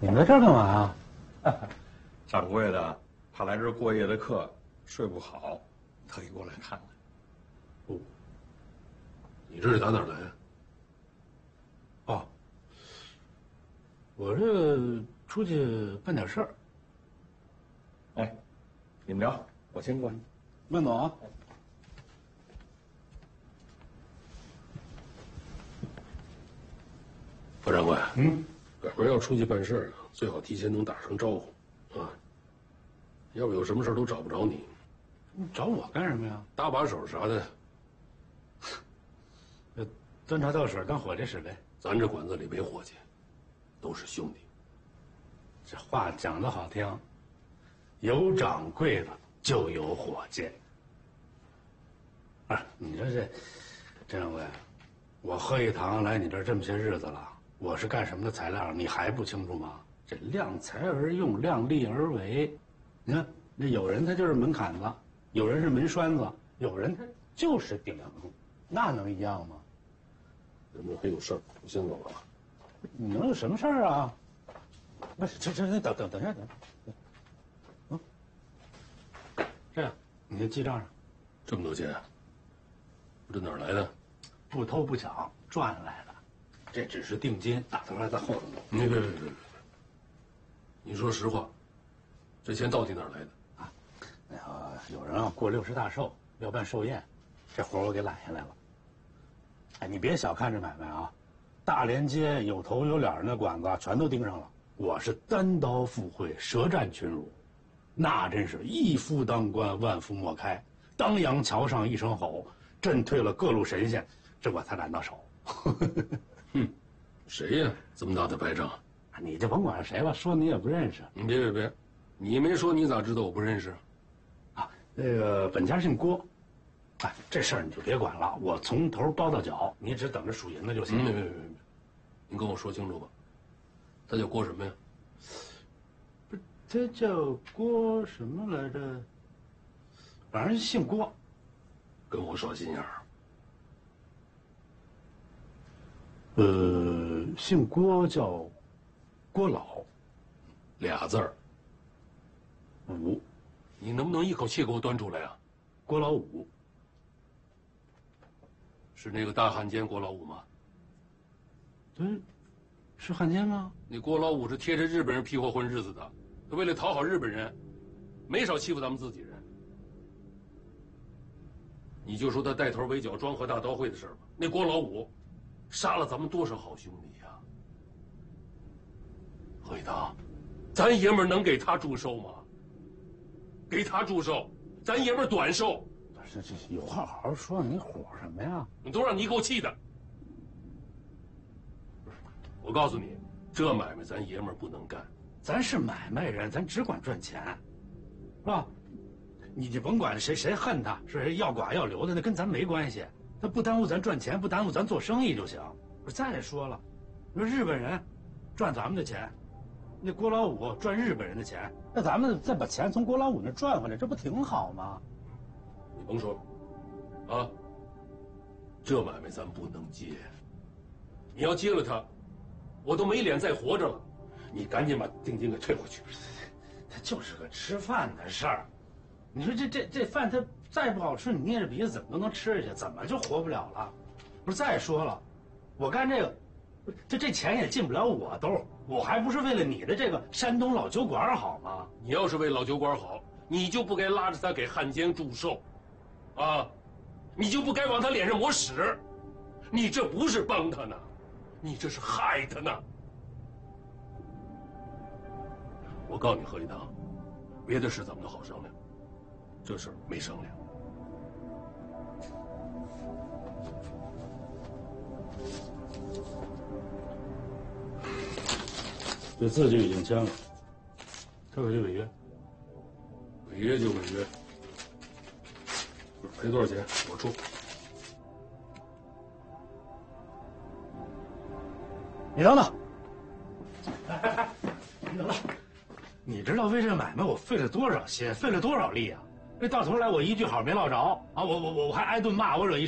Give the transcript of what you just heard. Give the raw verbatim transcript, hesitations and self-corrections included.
你们在这儿干嘛呀？ 掌柜的，他来这儿过夜的客，睡不好，特意过来看看。 哦，你这是打哪儿来呀？ 哦，我这出去办点事儿。 哎，你们聊，我先过去。 慢走啊。 何掌柜， 嗯， 改明儿要出去办事儿，最好提前能打声招呼，啊，要不有什么事儿都找不着你。 你找我干什么呀？ 搭把手啥的， 这端茶倒水当伙计使呗。 咱这馆子里没伙计，都是兄弟。 这话讲得好听，有掌柜的就有伙计。啊，你说这，郑掌柜，我贺一堂来你这儿这么些日子了，我是干什么的材料，你还不清楚吗？这量才而用，量力而为。你看，那有人他就是门槛子，有人是门栓子，有人他就是顶梁柱，那能一样吗？ 人们还有事儿，我先走了。 你能有什么事儿啊？不是，这这这等等等一下，等，嗯，这样，你先记账上。 这么多钱，这哪儿来的？ 不偷不抢赚来的，这只是定金，大头还在后头呢。 你别别别别别！你说实话，这钱到底哪儿来的？ 啊，那个有人啊过六十大寿要办寿宴，这活我给揽下来了。哎，你别小看这买卖啊，大连街有头有脸那馆子全都盯上了。我是单刀赴会，舌战群儒，那真是一夫当关，万夫莫开。当阳桥上一声吼，震退了各路神仙，这我才揽到手。 哼，谁呀？这么大的败仗？ 你就甭管谁吧，说你也不认识。 你别别别，你没说，你咋知道我不认识？ 啊，那个本家姓郭，哎，这事儿你就别管了，我从头包到脚，你只等着数银子就行。 别别别别别，你跟我说清楚吧。他叫郭什么呀？ 不是，他叫郭什么来着？反正姓郭。 跟我耍心眼儿。 呃，姓郭叫郭老， 俩字儿。 武， 你能不能一口气给我端出来啊？ 郭老五。 是那个大汉奸郭老五吗？ 对，是汉奸吗？ 那郭老五是贴着日本人屁股混日子的，他为了讨好日本人，没少欺负咱们自己人。你就说他带头围剿庄河大刀会的事儿吧，那郭老五杀了咱们多少好兄弟呀！何一堂，咱爷们儿能给他祝寿吗？给他祝寿，咱爷们儿短寿。 这这有话好好说，你火什么呀？ 都让你给我气的！我告诉你，这买卖咱爷们儿不能干。 咱是买卖人，咱只管赚钱，是吧？你就甭管谁谁恨他，是谁要剐要留的，那跟咱没关系。他不耽误咱赚钱，不耽误咱做生意就行。不是，再说了，你说日本人赚咱们的钱，那郭老五赚日本人的钱，那咱们再把钱从郭老五那赚回来，这不挺好吗？ 你甭说了，啊，这买卖咱不能接。你要接了他，我都没脸再活着了。你赶紧把定金给退回去。 他就是个吃饭的事儿，你说这这这饭它再不好吃，你捏着鼻子怎么都能吃下去，怎么就活不了了？不是，再说了，我干这个，这这钱也进不了我兜，我还不是为了你的这个山东老酒馆好吗？ 你要是为老酒馆好，你就不该拉着他给汉奸祝寿，啊，你就不该往他脸上抹屎，你这不是帮他呢，你这是害他呢。我告诉你，贺一堂，别的事咱们都好商量，这事儿没商量。 这字就已经签了，这可就违约。 违约就违约，赔多少钱我出。 你等等，哎哎哎，你等等，你知道为这买卖我费了多少心，费了多少力啊？这到头来我一句好没落着啊！我我我我还挨顿骂，我惹一身。